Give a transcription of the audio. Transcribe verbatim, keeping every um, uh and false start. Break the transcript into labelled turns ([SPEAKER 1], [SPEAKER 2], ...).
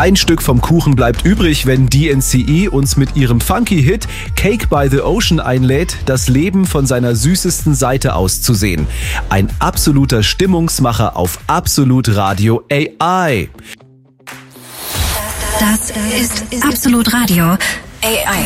[SPEAKER 1] Kein Stück vom Kuchen bleibt übrig, wenn D N C E uns mit ihrem funky Hit Cake by the Ocean einlädt, das Leben von seiner süßesten Seite aus zu sehen. Ein absoluter Stimmungsmacher auf Absolut Radio A I.
[SPEAKER 2] Das ist Absolut Radio A I.